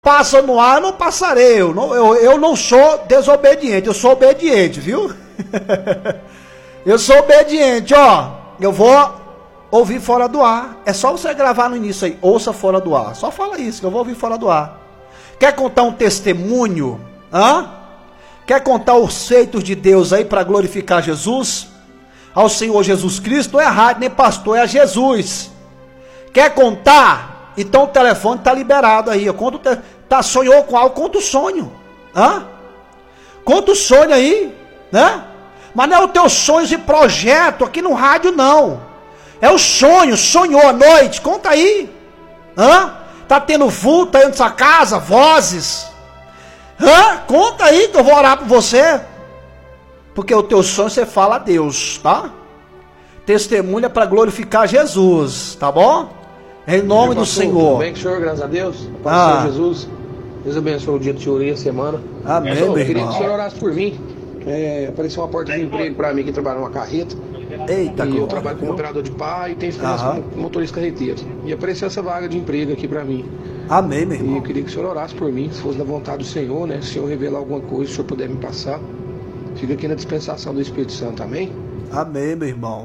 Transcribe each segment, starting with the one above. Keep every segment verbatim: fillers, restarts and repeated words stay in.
Passa no ar, eu não passarei. Eu não, eu, eu não sou desobediente, eu sou obediente, viu? Eu sou obediente, ó. Eu vou ouvir fora do ar. É só você gravar no início aí, ouça fora do ar. Só fala isso, que eu vou ouvir fora do ar. Quer contar um testemunho? Hã? Quer contar os feitos de Deus aí para glorificar Jesus? Ao Senhor Jesus Cristo? Não é rádio, nem pastor, é a Jesus. Quer contar? Então o telefone está liberado aí. Quando tá, sonhou com algo, conta o sonho. Hã? Conta o sonho aí, né? Mas não é o teu sonho e projeto aqui no rádio, não. É o sonho, sonhou à noite, conta aí. Hã? Tá tendo vulto aí na sua casa, vozes. Hã? Conta aí que eu vou orar por você. Porque o teu sonho você fala a Deus, tá? Testemunha para glorificar Jesus, tá bom? Em nome do Senhor. Tudo bem com o senhor, graças a Deus. Paz do Senhor Jesus. Deus abençoe o dia do senhor e a semana. Amém, eu, meu eu queria irmão. que o senhor orasse por mim. É, apareceu uma porta de emprego para mim que trabalha numa carreta. Eita, e eu glória, trabalho como operador de pá e tenho experiência Aham. como motorista carreteiro. E apareceu essa vaga de emprego aqui para mim. Amém, meu E irmão. eu queria que o senhor orasse por mim, se fosse da vontade do Senhor, né? Se o senhor revelar alguma coisa, se o senhor puder me passar. Fica aqui na dispensação do Espírito Santo, amém? Amém, meu irmão.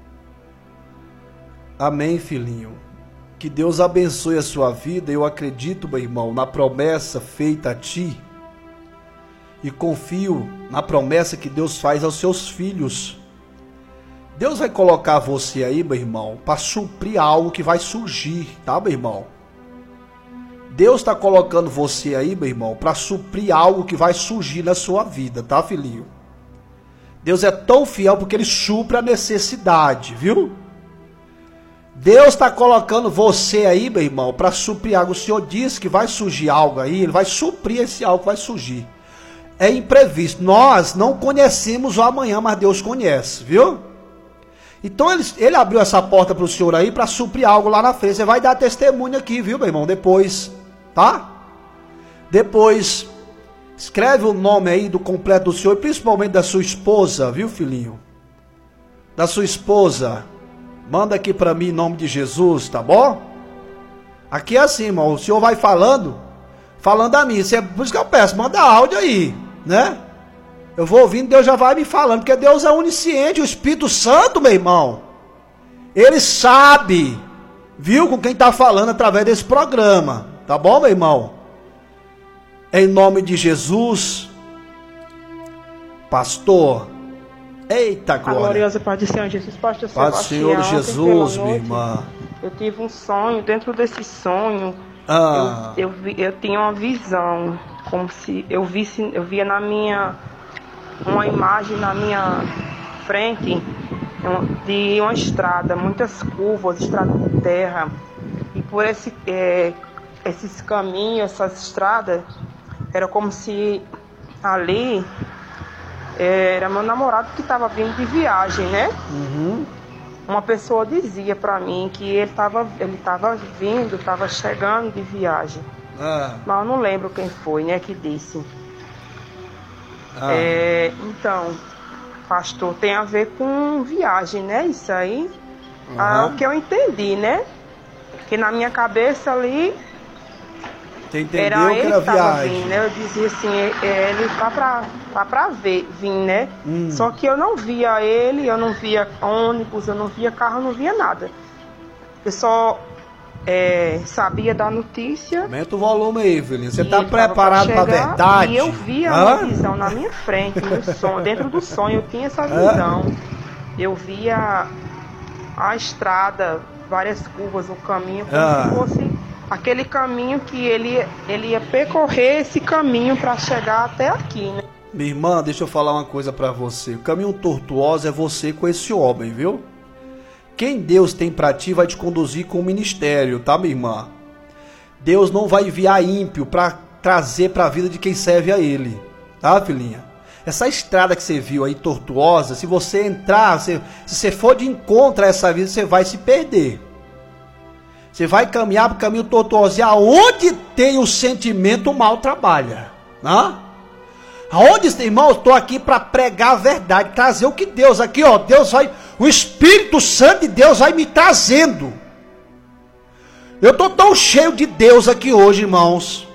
Amém, filhinho. Que Deus abençoe a sua vida. Eu acredito, meu irmão, na promessa feita a ti. E confio na promessa que Deus faz aos seus filhos. Deus vai colocar você aí, meu irmão, para suprir algo que vai surgir, tá, meu irmão? Deus está colocando você aí, meu irmão, para suprir algo que vai surgir na sua vida, tá, filhinho? Deus é tão fiel porque Ele supre a necessidade, viu? Deus está colocando você aí, meu irmão, para suprir algo. O Senhor disse que vai surgir algo aí, Ele vai suprir esse algo que vai surgir. É imprevisto. Nós não conhecemos o amanhã, mas Deus conhece, viu? Então ele, ele abriu essa porta para o senhor aí para suprir algo lá na frente. Você vai dar testemunho aqui, viu, meu irmão? Depois, tá? Depois, escreve o nome aí do completo do senhor, principalmente da sua esposa, viu, filhinho? Da sua esposa. Manda aqui para mim em nome de Jesus, tá bom? Aqui é assim, irmão. O senhor vai falando, falando a mim. Isso é por isso que eu peço, manda áudio aí, né? Eu vou ouvindo, Deus já vai me falando, porque Deus é onisciente, o Espírito Santo, meu irmão. Ele sabe, viu, com quem está falando através desse programa. Tá bom, meu irmão? Em nome de Jesus, pastor. Eita, glória. A gloriosa paz do Senhor Jesus, pastor Paz do Sebastião. Senhor Jesus, minha irmã. Eu tive um sonho, dentro desse sonho, Ah. eu, eu, vi, eu tinha uma visão, como se eu visse, eu via na minha, uma imagem na minha frente, de uma estrada, muitas curvas, estrada de terra, e por esse, é, esses caminhos, essas estradas, era como se ali era meu namorado que estava vindo de viagem, né? Uhum. Uma pessoa dizia para mim que ele estava ele tava vindo, estava chegando de viagem. Ah. Mas eu não lembro quem foi, né, que disse. Ah. É, então, pastor, tem a ver com viagem, né? Isso aí. Uhum. Ah, o que eu entendi, né? Que na minha cabeça ali Você entendeu era que ele era que estava viagem? vindo, né? Eu dizia assim, é, ele tá pra, tá pra ver, vir, né? Hum. Só que eu não via ele, eu não via ônibus, eu não via carro, eu não via nada. Eu só é, sabia da notícia. Aumenta o volume aí, filhinho. Você que tá ele tava preparado pra chegar, verdade? E eu via Hã? uma visão na minha frente, no sonho, dentro do sonho eu tinha essa visão. Eu via a estrada, várias curvas, o caminho, como Ah. se fosse aquele caminho que ele, ele ia percorrer esse caminho para chegar até aqui, né? Minha irmã, deixa eu falar uma coisa pra você. O caminho tortuoso é você com esse homem, viu? Quem Deus tem pra ti vai te conduzir com o ministério, tá, minha irmã? Deus não vai enviar ímpio pra trazer pra vida de quem serve a ele, tá, filhinha? Essa estrada que você viu aí, tortuosa, se você entrar, se, se você for de encontro a essa vida, você vai se perder. Você vai caminhar para o caminho tortuoso. E aonde tem o sentimento, o mal trabalha. Né? Aonde, irmão, eu estou aqui para pregar a verdade. Trazer o que Deus aqui, ó. Deus vai, o Espírito Santo de Deus vai me trazendo. Eu estou tão cheio de Deus aqui hoje, irmãos.